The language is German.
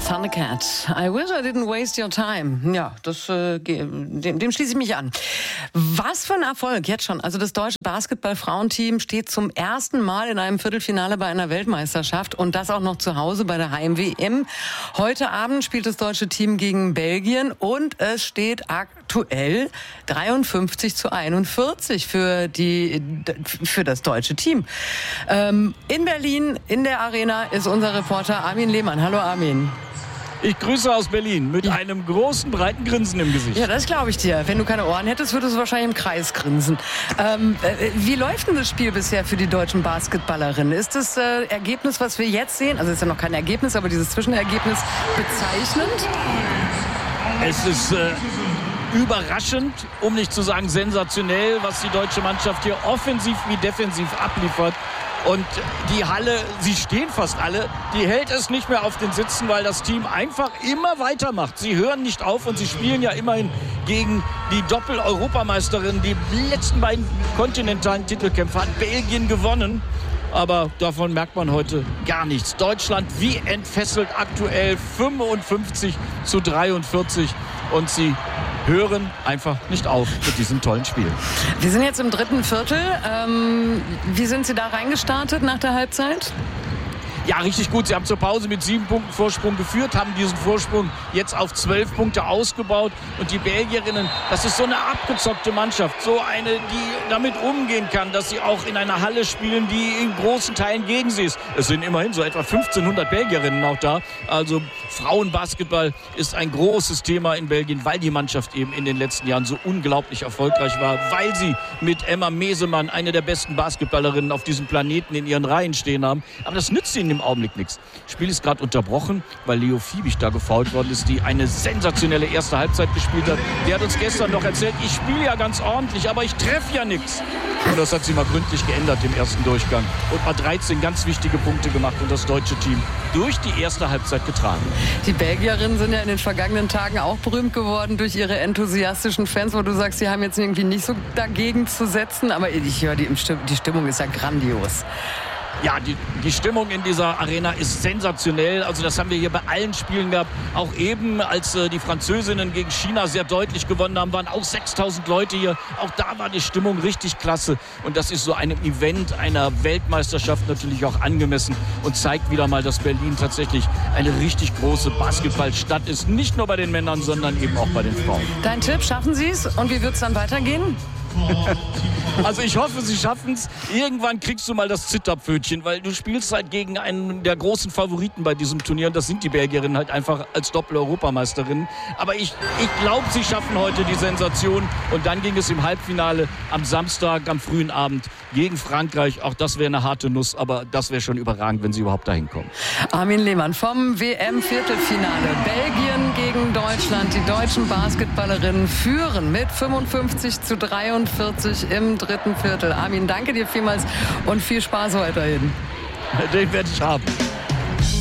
Thundercat. I wish I didn't waste your time. Ja, dem schließe ich mich an. Was für ein Erfolg jetzt schon. Also das deutsche Basketball-Frauenteam steht zum ersten Mal in einem Viertelfinale bei einer Weltmeisterschaft und das auch noch zu Hause bei der Heim-WM. Heute Abend spielt das deutsche Team gegen Belgien und es steht aktuell 53-41 für das deutsche Team. In Berlin, in der Arena, ist unser Reporter Armin Lehmann. Hallo Armin. Ich grüße aus Berlin mit einem großen, breiten Grinsen im Gesicht. Ja, das glaube ich dir. Wenn du keine Ohren hättest, würdest du wahrscheinlich im Kreis grinsen. Wie läuft denn das Spiel bisher für die deutschen Basketballerinnen? Ist das Ergebnis, was wir jetzt sehen, also ist ja noch kein Ergebnis, aber dieses Zwischenergebnis bezeichnend? Es ist überraschend, um nicht zu sagen sensationell, was die deutsche Mannschaft hier offensiv wie defensiv abliefert. Und die Halle, sie stehen fast alle, die hält es nicht mehr auf den Sitzen, weil das Team einfach immer weitermacht. Sie hören nicht auf und sie spielen ja immerhin gegen die Doppel-Europameisterin. Die letzten beiden kontinentalen Titelkämpfe hat Belgien gewonnen. Aber davon merkt man heute gar nichts. Deutschland wie entfesselt aktuell 55-43 und sie hören einfach nicht auf mit diesem tollen Spiel. Wir sind jetzt im dritten Viertel. Wie sind Sie da reingestartet nach der Halbzeit? Ja, richtig gut. Sie haben zur Pause mit 7 Punkten Vorsprung geführt, haben diesen Vorsprung jetzt auf 12 Punkte ausgebaut. Und die Belgierinnen, das ist so eine abgezockte Mannschaft. So eine, die damit umgehen kann, dass sie auch in einer Halle spielen, die in großen Teilen gegen sie ist. Es sind immerhin so etwa 1500 Belgierinnen auch da. Also Frauenbasketball ist ein großes Thema in Belgien, weil die Mannschaft eben in den letzten Jahren so unglaublich erfolgreich war. Weil sie mit Emma Mesemann eine der besten Basketballerinnen auf diesem Planeten in ihren Reihen stehen haben. Aber das nützt ihnen im Augenblick nichts. Das Spiel ist gerade unterbrochen, weil Leo Fiebig da gefoult worden ist, die eine sensationelle erste Halbzeit gespielt hat. Die hat uns gestern noch erzählt, ich spiele ja ganz ordentlich, aber ich treffe ja nichts. Und das hat sie mal gründlich geändert im ersten Durchgang. Und mal 13 ganz wichtige Punkte gemacht und das deutsche Team durch die erste Halbzeit getragen. Die Belgierinnen sind ja in den vergangenen Tagen auch berühmt geworden durch ihre enthusiastischen Fans, wo du sagst, sie haben jetzt irgendwie nicht so dagegen zu setzen. Aber ich höre, die Stimmung ist ja grandios. Ja, die Stimmung in dieser Arena ist sensationell. Also das haben wir hier bei allen Spielen gehabt. Auch eben, als die Französinnen gegen China sehr deutlich gewonnen haben, waren auch 6000 Leute hier. Auch da war die Stimmung richtig klasse. Und das ist so einem Event einer Weltmeisterschaft natürlich auch angemessen und zeigt wieder mal, dass Berlin tatsächlich eine richtig große Basketballstadt ist. Nicht nur bei den Männern, sondern eben auch bei den Frauen. Dein Tipp, schaffen Sie es? Und wie wird es dann weitergehen? Also ich hoffe, sie schaffen es. Irgendwann kriegst du mal das Zitterpfötchen, weil du spielst halt gegen einen der großen Favoriten bei diesem Turnier. Und das sind die Belgierinnen halt einfach als Doppel-Europameisterinnen. Aber ich glaube, sie schaffen heute die Sensation. Und dann ging es im Halbfinale am Samstag, am frühen Abend gegen Frankreich. Auch das wäre eine harte Nuss, aber das wäre schon überragend, wenn sie überhaupt dahin kommen. Armin Lehmann vom WM-Viertelfinale. Belgien gegen Deutschland. Die deutschen Basketballerinnen führen mit 55-43 im dritten Viertel. Armin, danke dir vielmals und viel Spaß weiterhin. Den werde ich haben.